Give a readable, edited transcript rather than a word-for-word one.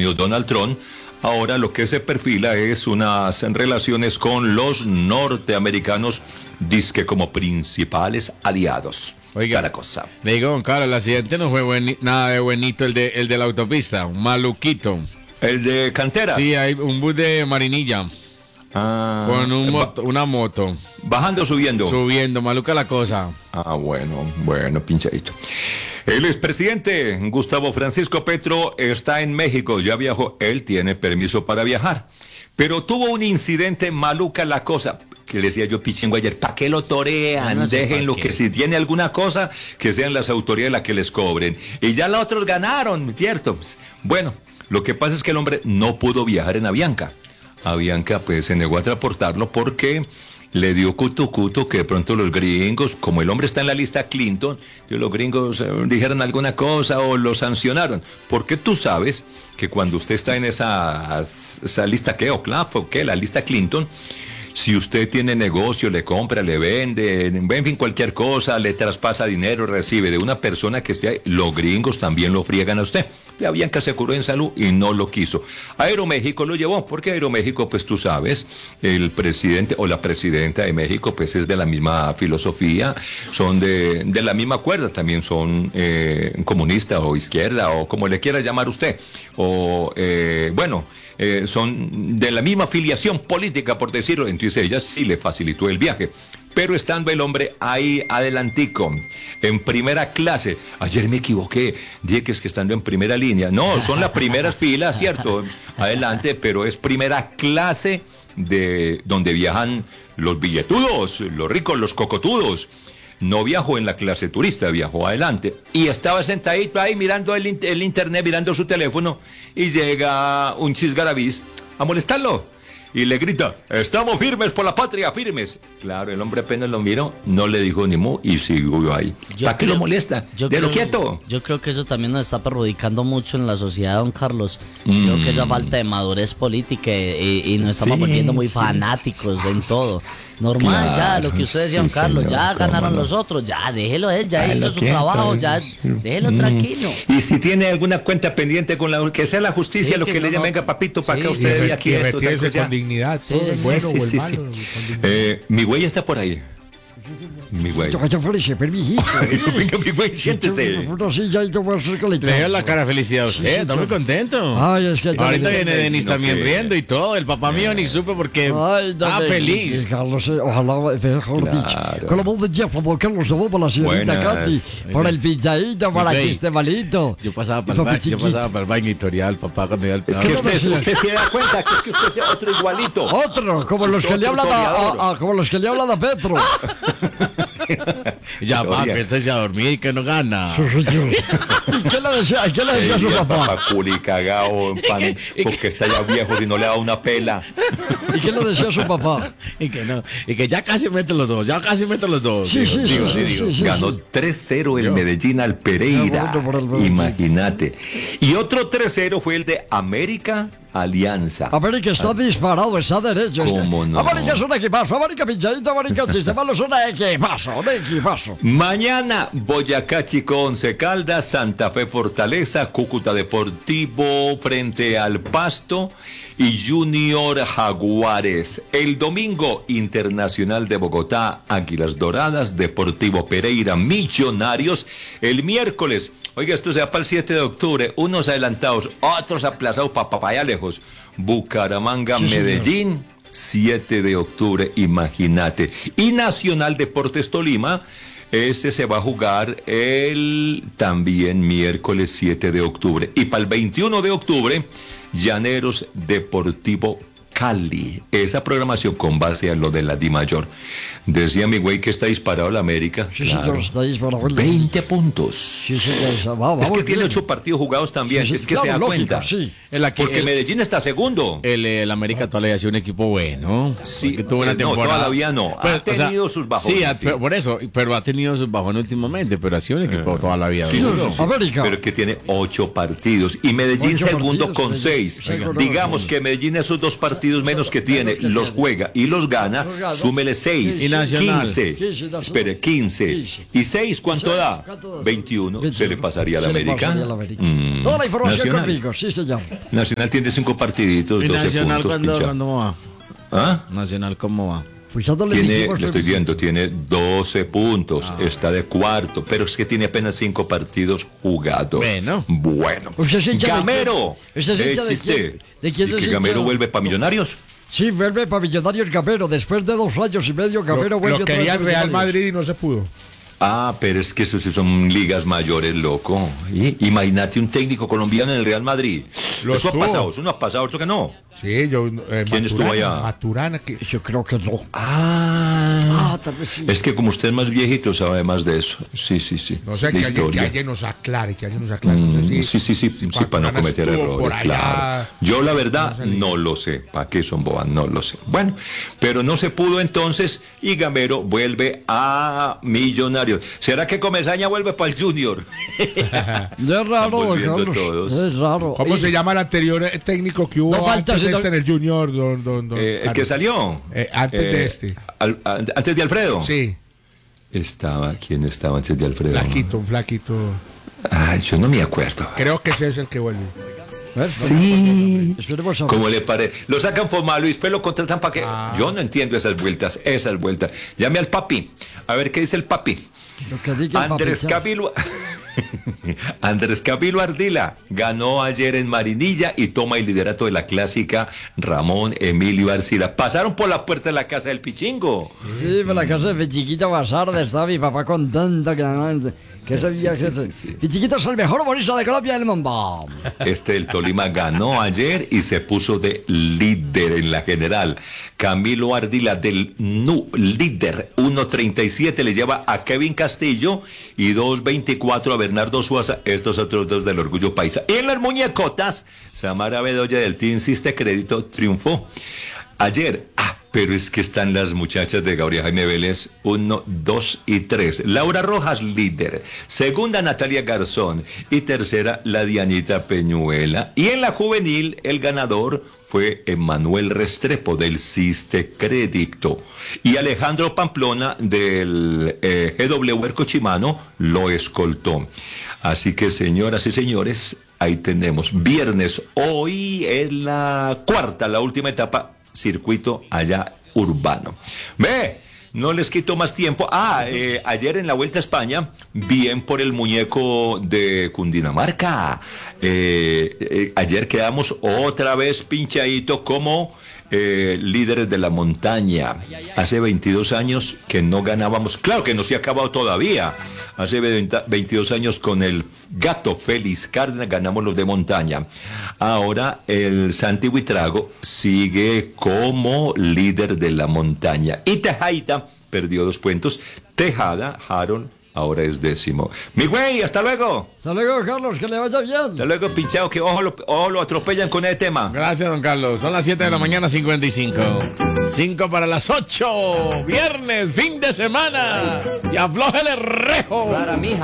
Unidos, Donald Trump, ahora lo que se perfila es unas relaciones con los norteamericanos, dizque como principales aliados. Oiga, la cosa. Le digo, don Carlos, el accidente no fue nada de buenito, el de la autopista, un maluquito. ¿El de Canteras? Sí, hay un bus de Marinilla. Con una moto. ¿Bajando o subiendo? Subiendo, maluca la cosa. Bueno, pinchadito. El expresidente Gustavo Francisco Petro está en México, ya viajó, él tiene permiso para viajar, pero tuvo un incidente, maluca la cosa, que le decía yo Pichingo ayer, ¿para qué lo torean? No sé, déjenlo, que si tiene alguna cosa, que sean las autoridades las que les cobren. Y ya los otros ganaron, ¿cierto? Bueno, lo que pasa es que el hombre no pudo viajar en Avianca. Avianca pues se negó a transportarlo porque le dio cuto que de pronto los gringos, como el hombre está en la lista Clinton, los gringos dijeron alguna cosa o lo sancionaron. Porque tú sabes que cuando usted está en esa lista, ¿qué? ¿Oclaf o qué? La lista Clinton, si usted tiene negocio, le compra, le vende, en fin, cualquier cosa, le traspasa dinero, recibe de una persona que esté ahí, los gringos también lo friegan a usted. De Avianca se curó en salud y no lo quiso. Aeroméxico lo llevó, porque Aeroméxico, pues tú sabes, el presidente o la presidenta de México, pues es de la misma filosofía, son de la misma cuerda, también son comunista o izquierda o como le quiera llamar usted, o son de la misma filiación política, por decirlo. Entonces ella sí le facilitó el viaje. Pero estando el hombre ahí adelantico, en primera clase, ayer me equivoqué, dije que es que estando en primera línea, no, son las primeras filas, cierto, adelante, pero es primera clase de donde viajan los billetudos, los ricos, los cocotudos. No viajó en la clase turista, viajó adelante. Y estaba sentadito ahí mirando el internet, mirando su teléfono, y llega un chisgarabiz a molestarlo. Y le grita, estamos firmes por la patria, firmes. Claro, el hombre apenas lo miró, no le dijo ni mu y siguió ahí. ¿Para qué lo molesta? Déjalo quieto. Yo creo que eso también nos está perjudicando mucho en la sociedad, don Carlos. Creo que esa falta de madurez política y nos estamos volviendo muy fanáticos en todo. Normal, claro, ya, lo que usted decía, don Carlos, señor, ya ganaron los otros, ya, déjelo él, ya hizo su trabajo, ya, déjelo tranquilo. Y si tiene alguna cuenta pendiente con que sea la justicia, sí, lo que le llamen, venga, papito, para que usted vea aquí esto. Con dignidad, bueno o el malo. Mi güey está por ahí. Mi güey. Venga, mi güey, siéntese. Le dio la cara felicidad a usted, está muy contento. Ay, es que ahorita viene Denis también riendo y todo. El papá mío ni supe porque estaba feliz. Carlos, ojalá, mejor dicho. Con la voz de Jeff, don Carlos, nos vamos a la señorita Katy. Por el pizzadito, para el chiste malito. Yo pasaba para el baño editorial, papá, cuando iba al Es que usted se da cuenta que usted sea otro igualito. Otro, como los que le hablan a Petro. Ya, papi, ese a dormir y que no gana. ¿Y qué le decía a su papá? Papá culi cagao, porque está ya viejo y no le da una pela. ¿Y qué le decía a su papá? Y que ya casi mete los dos, Sí, Ganó 3-0 el Medellín al Pereira, imagínate. Y otro 3-0 fue el de América Alianza. América está disparado, está derecho. ¿Cómo no? América es un equipazo, América pinchadito, América sistema, es un equipazo. Mañana Boyacá Chico, Once Caldas, Santa Fe Fortaleza, Cúcuta Deportivo frente al Pasto y Junior Jaguares. El domingo Internacional de Bogotá, Águilas Doradas, Deportivo Pereira, Millonarios. El miércoles, oiga, esto se va para el 7 de octubre, unos adelantados, otros aplazados para allá lejos. Bucaramanga, sí, Medellín, 7 de octubre, imagínate. Y Nacional Deportes Tolima, ese se va a jugar el también miércoles 7 de octubre. Y para el 21 de octubre, Llaneros Deportivo Cali. Esa programación con base a lo de la DIMAYOR. Decía mi güey que está disparado la América. Sí, claro. Señor, está disparado. 20 puntos. Sí, señor. Vamos, es que tiene 8 partidos jugados también. Sí, es que claro, se da lógico, cuenta. Sí. Porque Medellín está segundo. El América todavía ha sido un equipo bueno. Sí, tuvo una temporada. No, todavía no. Ha tenido sus bajones. Sí, por eso. Pero ha tenido sus bajones últimamente. Pero ha sido un equipo toda la vida. Sí, América. Pero que tiene 8 partidos. Y Medellín segundo con 6. Digamos que Medellín esos 2 partidos partidos menos que tiene, los juega y los gana, súmele 6, Y Nacional. 15, espere, 15. ¿Y 6 cuánto da? 21, se le pasaría a la América. Toda la información Nacional. conmigo, sí, señor. Nacional tiene 5 partiditos, ¿Y 12 Nacional puntos. Pincha. cuándo va? ¿Ah? Nacional, ¿cómo va? Pues ya no le Tiene, dijimos, le estoy viendo, tiene 12 puntos, está de cuarto, pero es que tiene apenas 5 partidos jugados. Bueno. ¿Usted es hincha de Gamero. quién? ¿Usted es hincha de ¿Existe? quién? ¿De quién ¿Y es que hincha? Gamero vuelve para Millonarios? Sí, vuelve para Millonarios Gamero. Después de 2 años y medio, Gamero vuelve Lo otra vez quería a el Real Millonarios. Madrid y no se pudo. Ah, pero es que eso sí son ligas mayores, loco. Imagínate un técnico colombiano en el Real Madrid. Lo Eso ha estuvo. pasado, eso no ha pasado, esto que no. Sí, yo. ¿Quién estuvo allá? Maturana, que. Yo creo que no. Tal vez sí. Es que como usted es más viejito, sabe más de eso. Sí. No sé, De que historia. alguien nos aclare, No sé Sí, para no cometer estuvo por errores, allá. claro. Yo la verdad no lo sé. ¿Para qué son bobas? No lo sé. Bueno, pero no se pudo entonces y Gamero vuelve a Millonarios. ¿Será que Comesaña vuelve para el Junior? Es raro, volviendo Carlos. todos. Es raro. ¿Cómo se llama el anterior técnico que hubo No falta, antes de sino- este en el Junior, don El que Carlos? salió. Antes de este. Antes de Alfredo. Sí, ¿Quién estaba antes de Alfredo? un flaquito. Ay, yo no me acuerdo. Creo que ese es el que vuelve. Sí. Esperemos a ver. ¿Cómo le parece? Lo sacan por malo y después lo contratan para qué. Yo no entiendo esas vueltas. Llame al papi. A ver qué dice el papi. Lo que diga el Andrés papel. Camilo. Andrés Camilo Ardila ganó ayer en Marinilla y toma el liderato de la clásica Ramón Emilio Arcila. Pasaron por la puerta de la casa del Pichingo. Sí, por la casa de Pichiquita Basarda estaba mi papá contento que ese viaje. Pichiquita es el mejor humorista de Colombia y del mundo. Del Tolima ganó ayer y se puso de líder en la general. Camilo Ardila del NU, líder, 1.37 le lleva a Kevin Castillo y 2.24 a Bernardo Suaza, estos otros dos del Orgullo Paisa. Y en las muñecotas, Samara Bedoya del Team Siste Crédito triunfó ayer. Pero es que están las muchachas de Gabriel Jaime Vélez, 1, 2 y 3. Laura Rojas, líder. Segunda, Natalia Garzón. Y tercera, la Dianita Peñuela. Y en la juvenil, el ganador fue Emanuel Restrepo del Siste Crédito. Y Alejandro Pamplona del GW Cochimano lo escoltó. Así que, señoras y señores, ahí tenemos. Viernes, hoy es la última etapa. Circuito allá urbano. No les quito más tiempo. Ayer en la Vuelta a España, bien por el muñeco de Cundinamarca. Ayer quedamos otra vez pinchadito como líderes de la montaña. Hace 22 años que no ganábamos. Claro que no se ha acabado todavía. Hace 22 años con el Gato Félix Cárdenas ganamos los de montaña. Ahora el Santi Buitrago sigue como líder de la montaña. Y Tejaita perdió 2 puntos. Tejada, Harold, ahora es 10º. Mi güey, hasta luego. Hasta luego, Carlos, que le vaya bien. Hasta luego, pinchado, que ojo lo atropellan con ese tema. Gracias, don Carlos. Son las 7 de la mañana, 55. 5 para las 8. Viernes, fin de semana. Y aflójele rejo. Para mi hija.